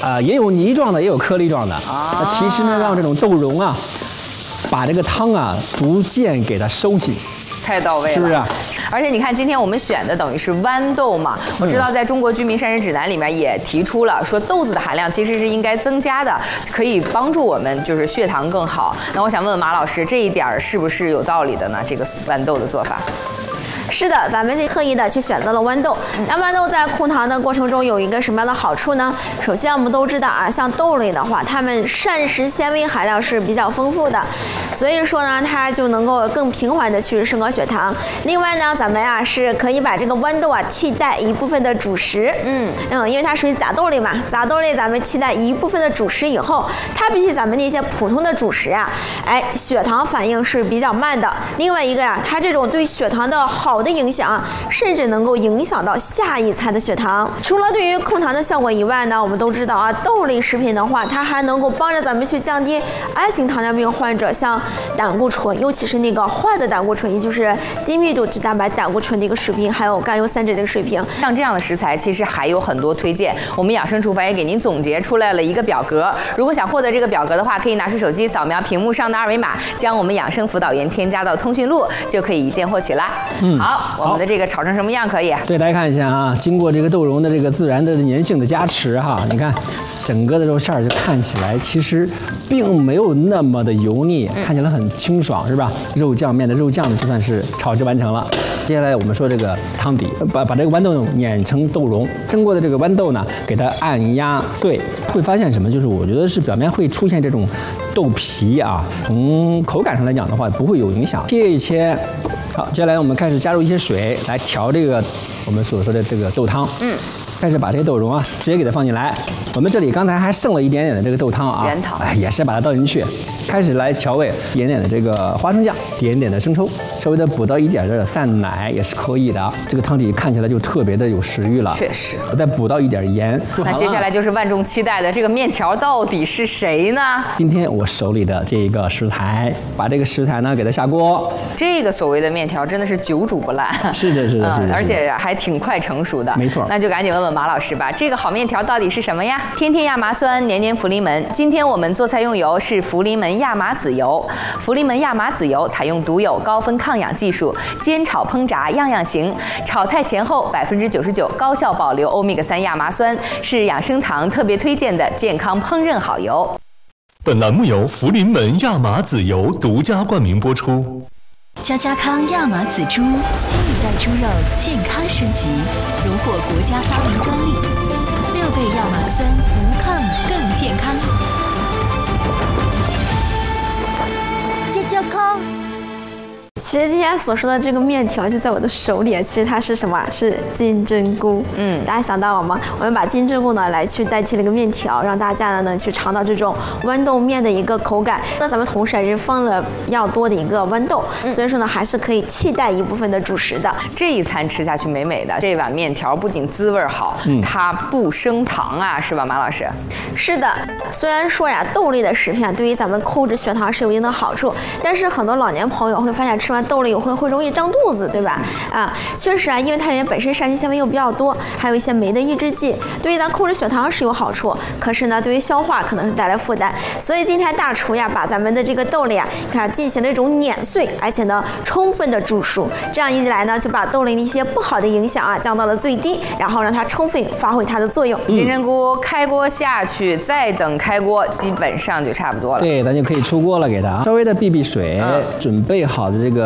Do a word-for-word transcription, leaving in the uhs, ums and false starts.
呃，也有泥状的，也有颗粒状的。啊，那其实呢，让这种豆蓉啊，把这个汤啊逐渐给它收紧。 太到位了， 是不是啊？ 而且你看，今天我们选的等于是豌豆嘛。我知道在中国居民膳食指南里面也提出了，说豆子的含量其实是应该增加的，可以帮助我们就是血糖更好。那我想问问马老师，这一点是不是有道理的呢？这个豌豆的做法？ 是的，咱们就特意的去选择了豌豆。那豌豆在控糖的过程中有一个什么样的好处呢？首先我们都知道啊，像豆类的话，它们膳食纤维含量是比较丰富的，所以说呢，它就能够更平缓的去升高血糖。另外呢，咱们呀、啊、是可以把这个豌豆啊替代一部分的主食。嗯嗯，因为它属于杂豆类嘛，杂豆类咱们替代一部分的主食以后，它比起咱们那些普通的主食啊，哎，血糖反应是比较慢的。另外一个呀、啊，它这种对血糖的好 好的影响，甚至能够影响到下一餐的血糖。除了对于控糖的效果以外呢，我们都知道啊，豆类食品的话，它还能够帮着咱们去降低 I 型糖尿病患者像胆固醇，尤其是那个坏的胆固醇，也就是低密度脂蛋白胆固醇的一个水平，还有甘油三酯的一个水平。 像这样的食材，其实还有很多推荐。我们养生厨房也给您总结出来了一个表格。如果想获得这个表格的话，可以拿出手机扫描屏幕上的二维码，将我们养生辅导员添加到通讯录，就可以一键获取啦。嗯。 好，我们的这个炒成什么样可以？ 对，大家看一下啊，经过这个豆蓉的这个自然的粘性的加持哈，你看整个的肉馅儿就看起来其实并没有那么的油腻，看起来很清爽，是吧？肉酱面的肉酱呢，就算是炒制完成了。接下来我们说这个汤底，把把这个豌豆碾成豆蓉，蒸过的这个豌豆呢，给它按压碎，会发现什么？就是我觉得是表面会出现这种豆皮啊，从口感上来讲的话不会有影响。切一切。 好，接下来我们开始加入一些水来调这个我们所说的这个豆汤。嗯，开始把这个豆蓉啊直接给它放进来。我们这里刚才还剩了一点点的这个豆汤啊， 原汤， 哎，也是把它倒进去，开始来调味，一点点的这个花生酱，一点点的生抽，稍微的补到一点的散奶也是可以的。这个汤底看起来就特别的有食欲了。 确实， 我再补到一点盐。 那接下来就是万众期待的这个面条到底是谁呢？ 今天我手里的这个食材，把这个食材呢给它下锅。 这个所谓的面条真的是久煮不烂， 是的，是的，是的， 而且还挺快成熟的， 没错。 那就赶紧问问马老师吧，这个好面条到底是什么呀？天天亚麻酸，年年福临门。今天我们做菜用油是福临门亚麻籽油，福临门亚麻籽油采用独有高分抗氧技术，煎炒烹炸样样行。炒菜前后百分之九十九高效保留欧米伽三亚麻酸，是养生堂特别推荐的健康烹饪好油。 本栏目由福临门亚麻籽油独家冠名播出。 家家康亚麻籽猪，新一代猪肉健康升级，荣获国家发明专利，六倍亚麻酸，无抗更健康。 家家康。其实今天所说的这个面条就在我的手里，其实它是什么？是金针菇。嗯，大家想到了吗？我们把金针菇呢来去代替了一个面条，让大家呢能去尝到这种豌豆面的一个口感。那咱们同时还是放了比较多的一个豌豆，嗯、所以说呢还是可以替代一部分的主食的。 这一餐吃下去美美的，这碗面条不仅滋味好，嗯、它不升糖啊，是吧，马老师？ 是的，虽然说呀豆类的食品啊对于咱们控制血糖是有一定的好处，但是很多老年朋友会发现吃完豆类会会容易胀肚子，对吧？啊，确实啊，因为它里面本身膳食纤维又比较多，还有一些酶的抑制剂，对于咱控制血糖是有好处。可是呢，对于消化可能是带来负担。所以今天大厨呀，把咱们的这个豆类啊，看进行了一种碾碎，而且呢，充分的煮熟。这样一来呢，就把豆类的一些不好的影响啊降到了最低，然后让它充分发挥它的作用。 嗯、金针菇开锅下去，再等开锅，基本上就差不多了。 对，咱就可以出锅了，给它稍微的避避水，嗯、准备好的这个。